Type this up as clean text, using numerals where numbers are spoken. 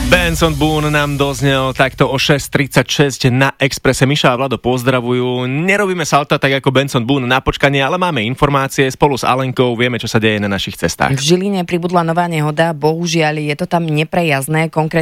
Benson Boone nám doznel takto o 6.36 na Expresse. Miša a Vlado pozdravujú. Nerobíme salta tak ako Benson Boone na počkanie, ale máme informácie spolu s Alenkou, vieme, čo sa deje na našich cestách. V Žiline pribudla nová nehoda, bohužiaľ je to tam neprejazdné, konkrétne